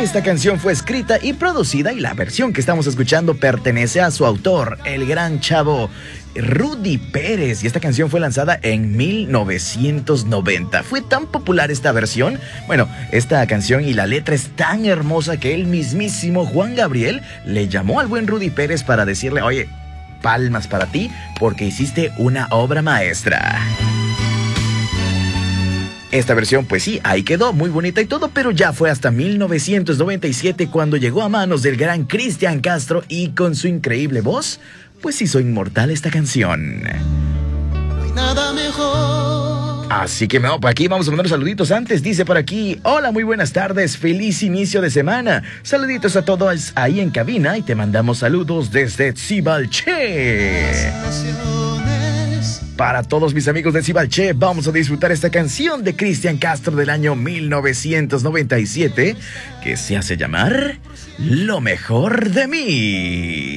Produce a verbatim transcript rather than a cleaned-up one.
Esta canción fue escrita y producida y la versión que estamos escuchando pertenece a su autor, el gran chavo Rudy Pérez, y esta canción fue lanzada en mil novecientos noventa. Fue tan popular esta versión, bueno, esta canción y la letra es tan hermosa que el mismísimo Juan Gabriel le llamó al buen Rudy Pérez para decirle: oye, palmas para ti porque hiciste una obra maestra. Esta versión, pues sí, ahí quedó, muy bonita y todo, pero ya fue hasta mil novecientos noventa y siete cuando llegó a manos del gran Cristian Castro y con su increíble voz, pues hizo inmortal esta canción. No hay nada mejor. Así que no, por aquí vamos a mandar saluditos antes. Dice por aquí: hola, muy buenas tardes, feliz inicio de semana. Saluditos a todos ahí en cabina y te mandamos saludos desde Tsibalché. Para todos mis amigos de Tsibalché, vamos a disfrutar esta canción de Cristian Castro del año mil novecientos noventa y siete que se hace llamar Lo Mejor de Mí.